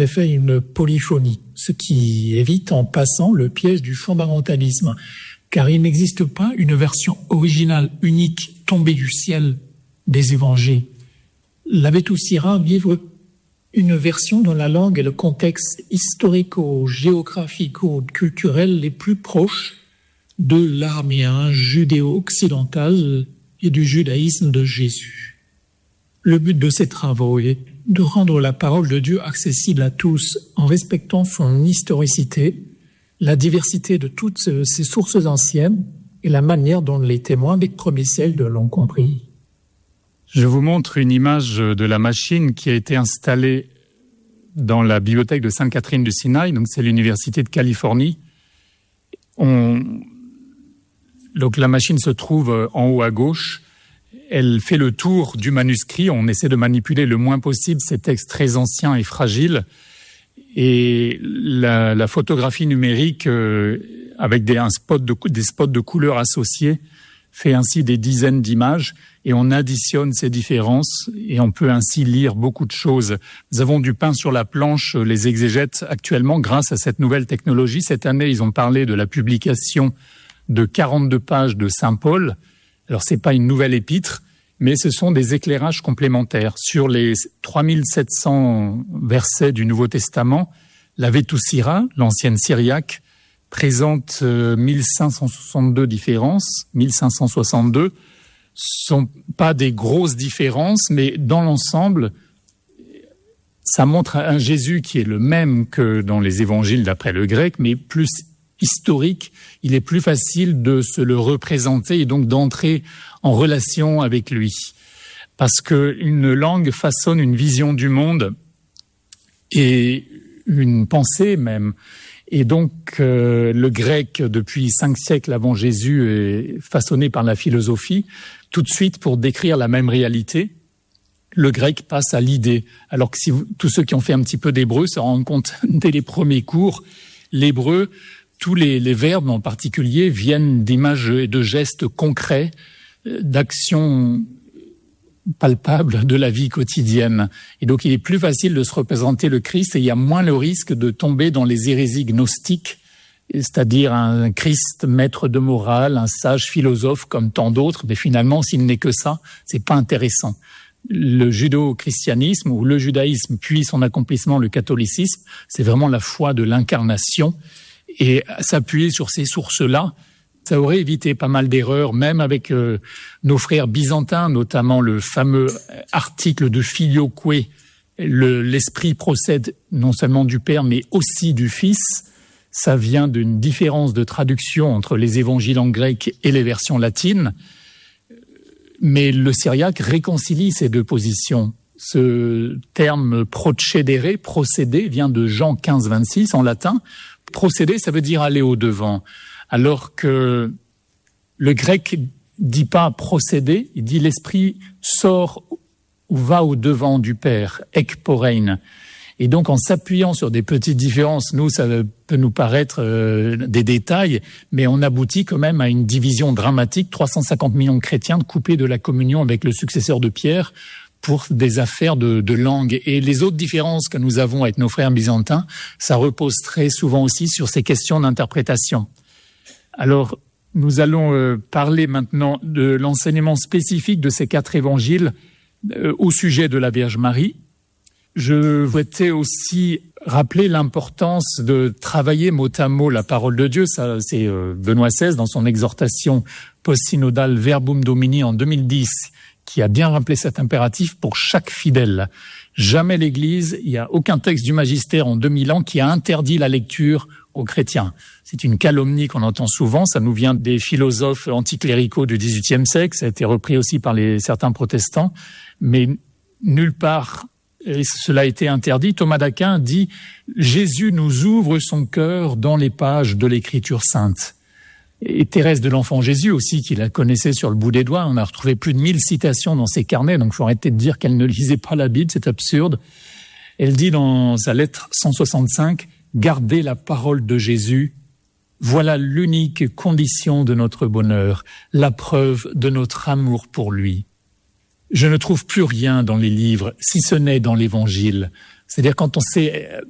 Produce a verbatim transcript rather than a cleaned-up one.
effet une polyphonie, ce qui évite en passant le piège du fondamentalisme, car il n'existe pas une version originale unique tombée du ciel des évangiles. L'Abbé Sira livre une version dont la langue et le contexte historico-géographico-culturel les plus proches de l'arméen judéo-occidental et du judaïsme de Jésus. Le but de ces travaux est de rendre la parole de Dieu accessible à tous en respectant son historicité, la diversité de toutes ces sources anciennes et la manière dont les témoins des premiers siècles l'ont compris. Je vous montre une image de la machine qui a été installée dans la bibliothèque de Sainte-Catherine du Sinaï, donc c'est l'université de Californie. On... Donc la machine se trouve en haut à gauche. Elle fait le tour du manuscrit. On essaie de manipuler le moins possible ces textes très anciens et fragiles. Et la, la photographie numérique, euh, avec des, un spot de, des spots de couleurs associés, fait ainsi des dizaines d'images. Et on additionne ces différences et on peut ainsi lire beaucoup de choses. Nous avons du pain sur la planche, les exégètes, actuellement, grâce à cette nouvelle technologie. Cette année, ils ont parlé de la publication de quarante-deux pages de Saint Paul. Alors, c'est pas une nouvelle épître, mais ce sont des éclairages complémentaires. Sur les trois mille sept cents versets du Nouveau Testament, l'Abbé Sira, l'ancienne syriaque, présente euh, mille cinq cent soixante-deux différences, mille cinq cent soixante-deux, sont pas des grosses différences, mais dans l'ensemble, ça montre un Jésus qui est le même que dans les évangiles d'après le grec, mais plus historique. Il est plus facile de se le représenter et donc d'entrer en relation avec lui. Parce que une langue façonne une vision du monde et une pensée même. Et donc, euh, le grec, depuis cinq siècles avant Jésus, est façonné par la philosophie. Tout de suite, pour décrire la même réalité, le grec passe à l'idée. Alors que si vous, tous ceux qui ont fait un petit peu d'hébreu se rendent compte dès les premiers cours, l'hébreu, tous les, les verbes en particulier viennent d'images et de gestes concrets, d'actions palpables de la vie quotidienne. Et donc, il est plus facile de se représenter le Christ et il y a moins le risque de tomber dans les hérésies gnostiques, c'est-à-dire un Christ maître de morale, un sage philosophe comme tant d'autres. Mais finalement, s'il n'est que ça, c'est pas intéressant. Le judéo-christianisme ou le judaïsme, puis son accomplissement, le catholicisme, c'est vraiment la foi de l'incarnation. Et s'appuyer sur ces sources-là, ça aurait évité pas mal d'erreurs, même avec euh, nos frères byzantins, notamment le fameux article de Filioque, le, l'esprit procède non seulement du Père, mais aussi du Fils. Ça vient d'une différence de traduction entre les évangiles en grec et les versions latines. Mais le syriaque réconcilie ces deux positions. Ce terme procedere, procéder, vient de Jean quinze vingt-six en latin. Procéder, ça veut dire aller au-devant. Alors que le grec dit pas procéder, il dit l'esprit sort ou va au-devant du Père, ekporein. Et donc, en s'appuyant sur des petites différences, nous, ça peut nous paraître euh, des détails, mais on aboutit quand même à une division dramatique, trois cent cinquante millions de chrétiens coupés de la communion avec le successeur de Pierre, pour des affaires de, de langue. Et les autres différences que nous avons avec nos frères byzantins, ça repose très souvent aussi sur ces questions d'interprétation. Alors, nous allons euh, parler maintenant de l'enseignement spécifique de ces quatre évangiles euh, au sujet de la Vierge Marie. Je souhaitais aussi rappeler l'importance de travailler mot à mot la parole de Dieu. Ça, c'est euh, Benoît seize dans son exhortation post-synodale Verbum Domini en deux mille dix, qui a bien rappelé cet impératif pour chaque fidèle. Jamais l'Église, il n'y a aucun texte du magistère en deux mille ans qui a interdit la lecture aux chrétiens. C'est une calomnie qu'on entend souvent, ça nous vient des philosophes anticléricaux du dix-huitième siècle, ça a été repris aussi par les, certains protestants, mais nulle part et cela a été interdit. Thomas d'Aquin dit « Jésus nous ouvre son cœur dans les pages de l'Écriture sainte ». Et Thérèse de l'Enfant Jésus aussi, qui la connaissait sur le bout des doigts, on a retrouvé plus de mille citations dans ses carnets, donc il faut arrêter de dire qu'elle ne lisait pas la Bible, c'est absurde. Elle dit dans sa lettre cent soixante-cinq « Gardez la parole de Jésus, voilà l'unique condition de notre bonheur, la preuve de notre amour pour lui ». Je ne trouve plus rien dans les livres, si ce n'est dans l'Évangile. C'est-à-dire quand on sait